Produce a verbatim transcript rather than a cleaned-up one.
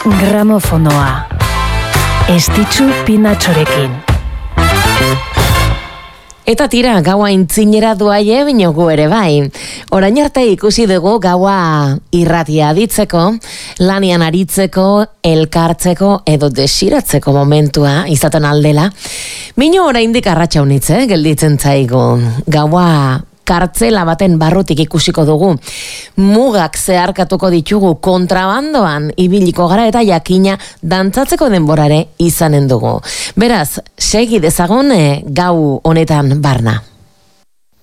Gramofonoa. Estitxu Pinatxorekin. Eta tira, gaua intzinera duaie binogu ere bai. Orain arte ikusi dugu gaua irratia aditzeko, lanian aritzeko, elkartzeko edo desiratzeko momentua izaten aldela. Bino oraindik arratsa unitze, gelditzen zaigu. Gaua kartzela baten barrutik ikusiko dugu. Mugak zeharkatuko ditugu kontrabandoan ibiliko gara eta jakina dantzatzeko denborare izanen dugu. Beraz, segi dezagun eh, gau honetan barna.